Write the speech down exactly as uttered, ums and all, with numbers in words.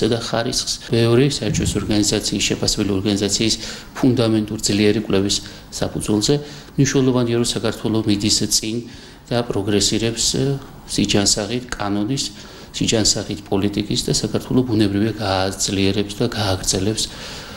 საშუალებასა და ხარისხს. მეორე საერთაშორისო ორგანიზაციის შეფასებელი ორგანიზაციის ფუნდამენტურ ძლიერი კვლევის საფუძველზე მნიშვნელოვანია რომ საქართველოს მიდის წინ და პროგრესირებს სიჯანსაღით კანონის, სიჯანსაღით პოლიტიკის და საქართველოს ბუნებრივია გააძლიერებს და გააგრძელებს